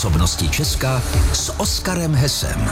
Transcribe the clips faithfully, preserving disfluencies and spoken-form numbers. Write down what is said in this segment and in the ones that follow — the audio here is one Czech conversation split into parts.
Osobnosti Česka s Oskarem Hesem.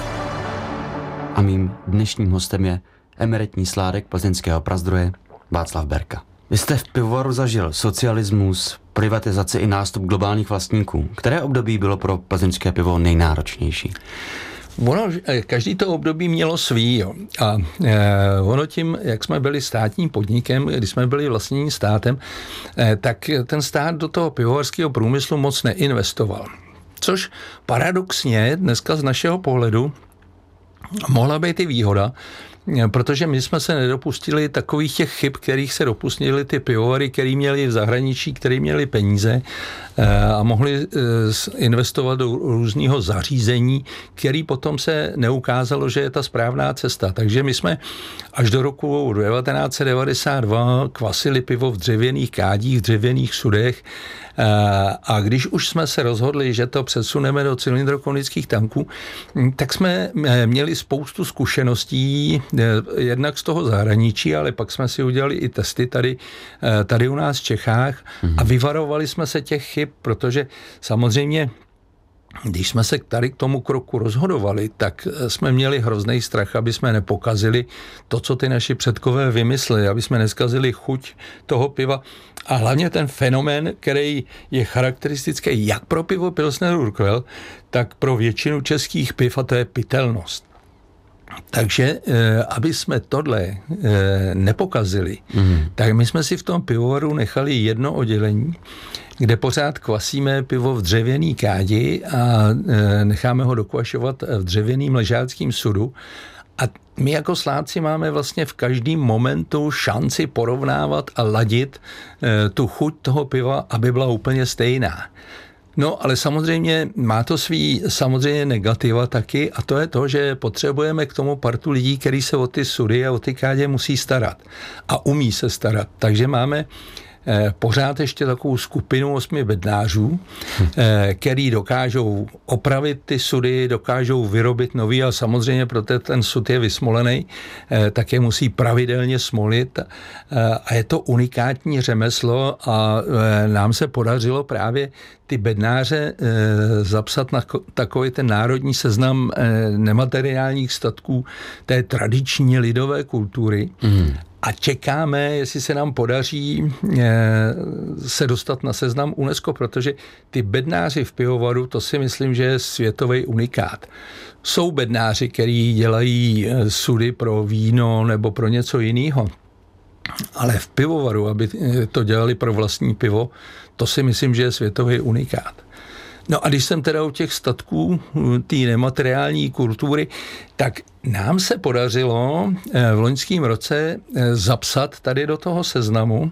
A mým dnešním hostem je emeritní sládek plzeňského Prazdroje Václav Berka. Vy jste v pivovaru zažil socialismus, privatizaci i nástup globálních vlastníků. Které období bylo pro plzeňské pivo nejnáročnější? Ono, každý to období mělo svý, jo. A e, ono tím, jak jsme byli státním podnikem, když jsme byli vlastnění státem, e, tak ten stát do toho pivovarského průmyslu moc neinvestoval. Což paradoxně dneska z našeho pohledu mohla být i výhoda, protože my jsme se nedopustili takových těch chyb, kterých se dopustili ty pivovary, který měli v zahraničí, který měli peníze a mohli investovat do různého zařízení, který potom se neukázalo, že je ta správná cesta. Takže my jsme až do roku devatenáct set devadesát dva kvasili pivo v dřevěných kádích, v dřevěných sudech. A když už jsme se rozhodli, že to přesuneme do cylindrokonických tanků, tak jsme měli spoustu zkušeností, jednak z toho zahraničí, ale pak jsme si udělali i testy tady, tady u nás v Čechách a vyvarovali jsme se těch chyb, protože samozřejmě když jsme se tady k tomu kroku rozhodovali, tak jsme měli hrozný strach, aby jsme nepokazili to, co ty naši předkové vymysleli, aby jsme neskazili chuť toho piva a hlavně ten fenomén, který je charakteristický jak pro pivo Pilsner Urquell, tak pro většinu českých piv, a to je pitelnost. Takže, aby jsme tohle nepokazili, mm. tak my jsme si v tom pivovaru nechali jedno oddělení, kde pořád kvasíme pivo v dřevěný kádi a necháme ho dokvašovat v dřevěným ležáckým sudu. A my jako sládci máme vlastně v každém momentu šanci porovnávat a ladit tu chuť toho piva, aby byla úplně stejná. No, ale samozřejmě má to svý samozřejmě negativa taky a to je to, že potřebujeme k tomu partu lidí, který se o ty sudy a o ty kádě musí starat a umí se starat. Takže máme pořád ještě takovou skupinu osmi bednářů, který dokážou opravit ty sudy, dokážou vyrobit nový a samozřejmě, protože ten sud je vysmolený, tak je musí pravidelně smolit a je to unikátní řemeslo a nám se podařilo právě ty bednáře zapsat na takový ten národní seznam nemateriálních statků té tradiční lidové kultury. Mm. A čekáme, jestli se nám podaří se dostat na seznam UNESCO, protože ty bednáři v pivovaru, to si myslím, že je světový unikát. Jsou bednáři, kteří dělají sudy pro víno nebo pro něco jiného, ale v pivovaru, aby to dělali pro vlastní pivo, to si myslím, že je světový unikát. No a když jsem teda u těch statků té nemateriální kultury, tak nám se podařilo v loňském roce zapsat tady do toho seznamu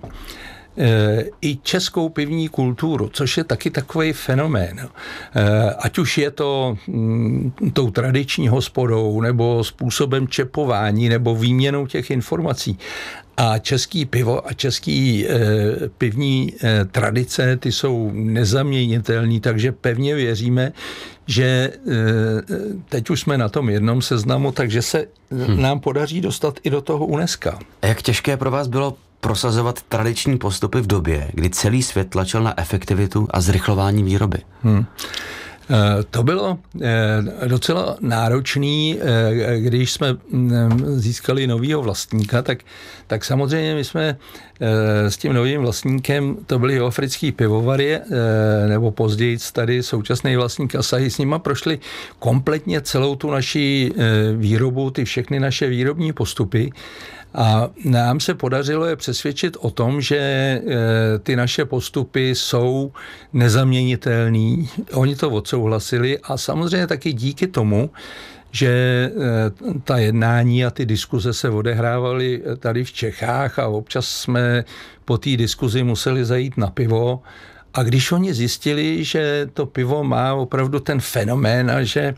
i českou pivní kulturu, což je taky takový fenomén. Ať už je to tou tradiční hospodou, nebo způsobem čepování, nebo výměnou těch informací. A český pivo a český e, pivní e, tradice, ty jsou nezaměnitelný, takže pevně věříme, že e, teď už jsme na tom jednom seznamu, takže se hmm. nám podaří dostat i do toho UNESCO. A jak těžké pro vás bylo prosazovat tradiční postupy v době, kdy celý svět tlačil na efektivitu a zrychlování výroby? Hmm. To bylo docela náročný, když jsme získali novýho vlastníka, tak, tak samozřejmě my jsme s tím novým vlastníkem, to byly africký pivovary, nebo později tady současný vlastník Asahi, s nima prošli kompletně celou tu naši výrobu, ty všechny naše výrobní postupy. A nám se podařilo je přesvědčit o tom, že ty naše postupy jsou nezaměnitelný. Oni to odsouhlasili a samozřejmě taky díky tomu, že ta jednání a ty diskuze se odehrávaly tady v Čechách a občas jsme po té diskuzi museli zajít na pivo. A když oni zjistili, že to pivo má opravdu ten fenomén a že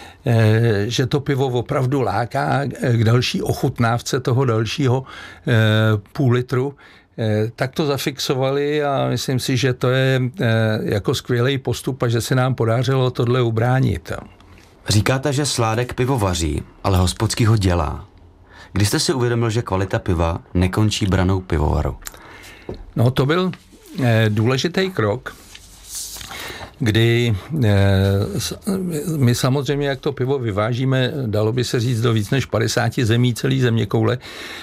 že to pivo opravdu láká k další ochutnávce toho dalšího půl litru, tak to zafixovali a myslím si, že to je jako skvělý postup a že se nám podařilo tohle ubránit. Říkáte, že sládek pivo vaří, ale hospodský ho dělá. Kdy jste si uvědomil, že kvalita piva nekončí branou pivovaru? No to byl důležitý krok, kdy my samozřejmě, jak to pivo vyvážíme, dalo by se říct do víc než padesáti zemí celý zeměkoule,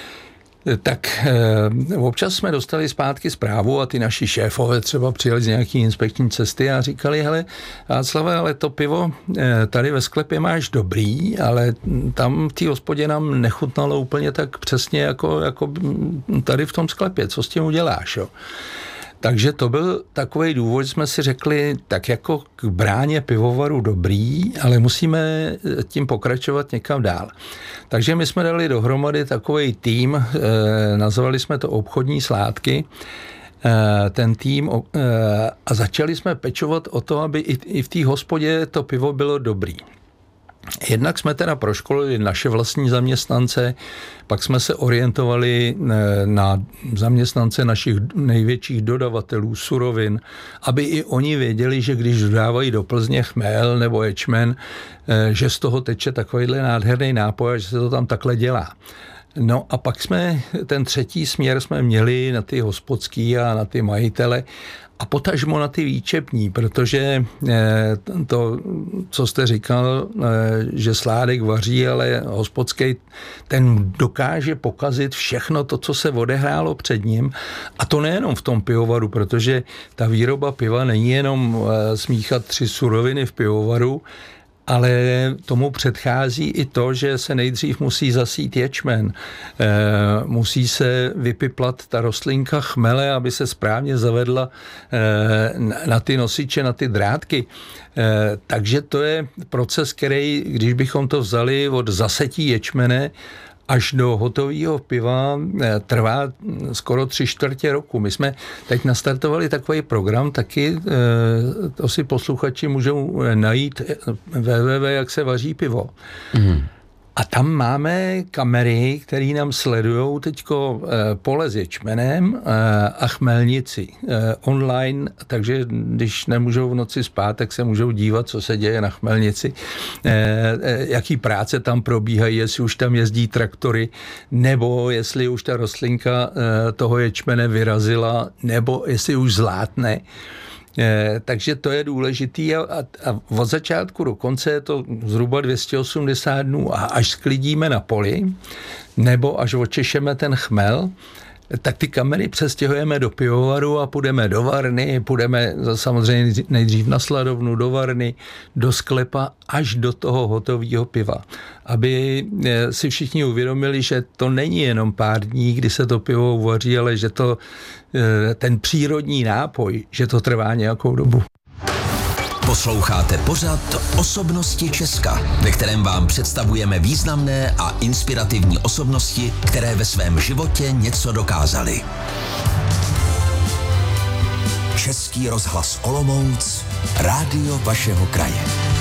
tak e, občas jsme dostali zpátky zprávu a ty naši šéfové třeba přijeli z nějaký inspekční cesty a říkali, hele, Václave, ale to pivo e, tady ve sklepě máš dobrý, ale tam v té hospodě nám nechutnalo úplně tak přesně jako, jako tady v tom sklepě, co s tím uděláš, jo? Takže to byl takový důvod, že jsme si řekli, tak jako k bráně pivovaru dobrý, ale musíme tím pokračovat někam dál. Takže my jsme dali dohromady takový tým, eh, nazvali jsme to obchodní sládky, eh, ten tým eh, a začali jsme pečovat o to, aby i, i v té hospodě to pivo bylo dobrý. Jednak jsme teda proškolili naše vlastní zaměstnance, pak jsme se orientovali na zaměstnance našich největších dodavatelů surovin, aby i oni věděli, že když dodávají do Plzně chmel nebo ječmen, že z toho teče takovýhle nádherný nápoj a že se to tam takhle dělá. No a pak jsme, ten třetí směr jsme měli na ty hospodský a na ty majitele a potažmo na ty výčepní, protože to, co jste říkal, že sládek vaří, ale hospodský, ten dokáže pokazit všechno to, co se odehrálo před ním. A to nejenom v tom pivovaru, protože ta výroba piva není jenom smíchat tři suroviny v pivovaru, ale tomu předchází i to, že se nejdřív musí zasít ječmen. E, musí se vypiplat ta rostlinka chmele, aby se správně zavedla e, na ty nosiče, na ty drátky. E, takže to je proces, který, když bychom to vzali od zasetí ječmene až do hotového piva, trvá skoro tři čtvrtě roku. My jsme teď nastartovali takový program, taky to si posluchači můžou najít w w w tečka jak se vaří pivo. Mm. A tam máme kamery, které nám sledují teďko pole s ječmenem a chmelnici online, takže když nemůžou v noci spát, tak se můžou dívat, co se děje na chmelnici, jaký práce tam probíhají, jestli už tam jezdí traktory, nebo jestli už ta rostlinka toho ječmene vyrazila, nebo jestli už zlátne. Eh, takže to je důležitý a, a, a od začátku do konce je to zhruba dvě stě osmdesát dnů a až sklidíme na poli nebo až očešeme ten chmel, tak ty kamery přestěhujeme do pivovaru a půjdeme do varny, půjdeme samozřejmě nejdřív na sladovnu, do varny, do sklepa, až do toho hotového piva. Aby si všichni uvědomili, že to není jenom pár dní, kdy se to pivo uvaří, ale že to ten přírodní nápoj, že to trvá nějakou dobu. Posloucháte pořad Osobnosti Česka, ve kterém vám představujeme významné a inspirativní osobnosti, které ve svém životě něco dokázaly. Český rozhlas Olomouc, rádio vašeho kraje.